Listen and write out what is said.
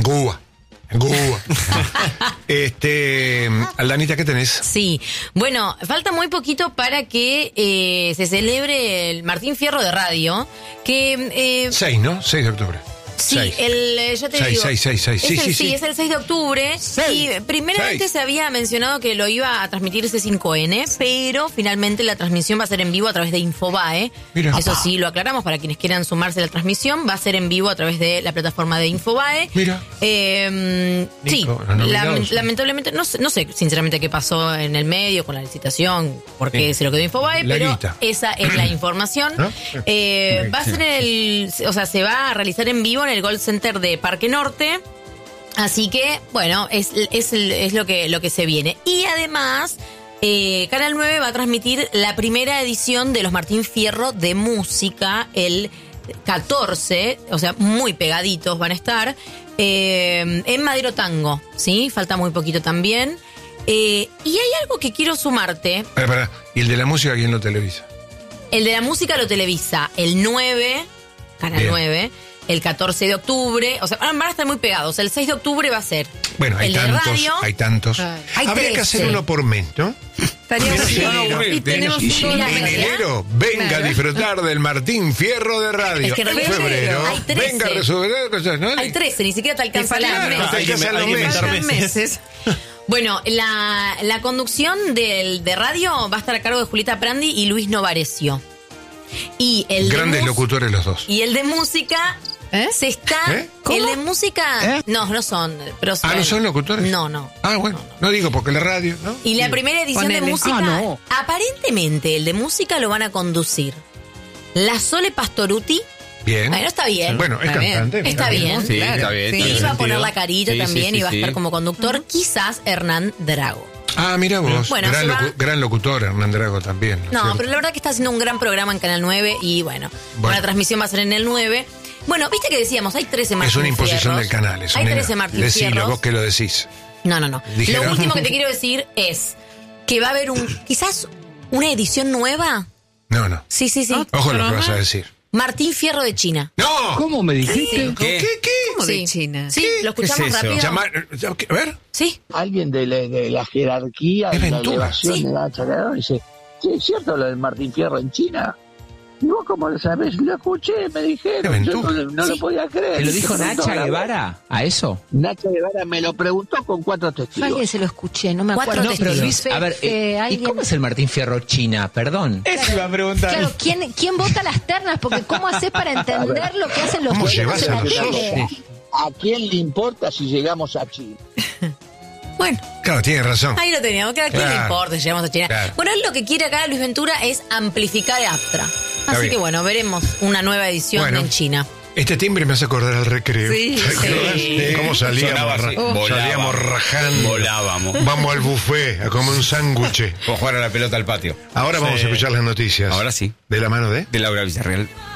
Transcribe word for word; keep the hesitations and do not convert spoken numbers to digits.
Cuba. En Cuba. este, Aldanita, ¿qué tenés? Sí, bueno, falta muy poquito para que eh, se celebre el Martín Fierro de Radio, que... Eh, seis, ¿no? seis de octubre. Sí, seis. el, ya te seis, digo. seis, seis, seis. Es Sí, el, sí, sí, sí. es el seis de octubre. seis. Y primeramente seis. se había mencionado que lo iba a transmitir C cinco N, pero finalmente la transmisión va a ser en vivo a través de Infobae. Mira. Eso Apa. sí, lo aclaramos para quienes quieran sumarse a la transmisión. Va a ser en vivo a través de la plataforma de Infobae. Mira. Eh, sí, Nico, los nominados. lament- lamentablemente, no sé, no sé sinceramente qué pasó en el medio con la licitación, por qué Sí. se lo quedó Infobae, La pero guita. esa es la información. ¿No? Eh, va a ser en el, o sea, se va a realizar en vivo en el Gold Center de Parque Norte. Así que, bueno, es, es, es lo que lo que se viene. Y además, eh, Canal nueve va a transmitir la primera edición de los Martín Fierro de música el catorce, o sea, muy pegaditos van a estar, eh, en Madero Tango, ¿sí? Falta muy poquito también. Eh, y hay algo que quiero sumarte. Pará, pará. ¿Y el de la música quién lo televisa? El de la música lo televisa el nueve, Canal Bien. nueve, el catorce de octubre, o sea, van a estar muy pegados. El seis de octubre va a ser Bueno, hay el de tantos, radio. hay tantos. Ay. Hay Habría que trece. hacer uno por mes, ¿no? Estaríamos Sí, bien. no, Y tenemos Y todo en la enero, venga Claro. a disfrutar del Martín Fierro de radio. Es que en en febrero febrero, hay trece. venga a resolver cosas, ¿no? Hay trece, ni siquiera te alcanza Te la faltan mes. No te Hay que- alcanzan hay los que meses. inventar Faltan meses. meses. Bueno, la, la conducción del, de radio va a estar a cargo de Julieta Prandi y Luis Novarecio. Y el de Grandes mus- locutores los dos. Y el de música ¿Eh? se está... ¿Eh? El de música... ¿Eh? No, no son. Pero Ah, ¿no son locutores? No, no. Ah, bueno, no digo porque la radio, ¿no? Y la Digo. primera edición de Ponele. música, Ah, no. aparentemente el de música lo van a conducir la Sole Pastoruti. Bien. Bueno, está bien. Bueno, es Está bien. cantante. Está bien. Sí, Claro, está bien. sí. Y tiene va a poner sentido. la carita Sí, también sí, y va sí, a estar sí. como conductor, quizás Hernán Drago. Ah, mira vos. Bueno, gran, se va- locu- gran locutor, Hernán Drago también. No, ¿cierto? pero la verdad que está haciendo un gran programa en Canal nueve y bueno, Bueno. la transmisión va a ser en el nueve. Bueno, viste que decíamos, hay trece Martín Es una imposición Fierros. del canal. Es Hay una- trece Martín Decilo, Fierros. vos que lo decís. No, no, no. Dijera- Lo último que te quiero decir es que va a haber un, quizás una edición nueva. No, no. Sí, sí, sí. Ojo lo que vas a decir. Martín Fierro de China. ¡No! ¿Cómo me dijiste? ¿Qué? ¿Qué? ¿Qué? ¿Cómo de Sí. China? Sí, lo ¿Qué es escuchamos eso? rápido. Llama- A ver. Sí. Alguien de la, de la jerarquía Es y la Ventura, elevación sí. de la Chacarón dice, sí, ¿es cierto lo del Martín Fierro en China? ¿Y vos cómo lo sabés? Lo escuché, me Es dijeron, yo Ventura. no, no Sí. lo podía creer. ¿Te lo dijo Se preguntó Nacha la- Guevara a eso? Nacha Guevara me lo preguntó con cuatro testigos. Alguien se lo escuché, no me Cuatro acuerdo. No, pero testigos. Luis, a ver, Fe- eh, ¿y alguien- cómo es el Martín Fierro China? Perdón. Eso iba a preguntar. Claro, ¿quién, ¿quién vota las ternas? Porque ¿cómo haces para entender lo que hacen los ¿Cómo chinos llevas en a la los tele? socios? ¿A quién le importa si llegamos a China? Bueno, Claro, tiene razón. ahí lo teníamos. ¿A quién le Claro. importa si llegamos a China? Claro. Bueno, él lo que quiere acá Luis Ventura es amplificar Aptra. Así bien. que bueno, veremos una nueva edición Bueno. en China. Este timbre me hace acordar al recreo. Sí, ¿Te acordás? sí. ¿Cómo salíamos? Sonaba así. ra- Volábamos. Salíamos rajando. Volábamos. Vamos al buffet a comer un sándwich. O jugar a la pelota al patio. Ahora vamos Sí. a escuchar las noticias. Ahora sí. De la mano de... De Laura Villarreal.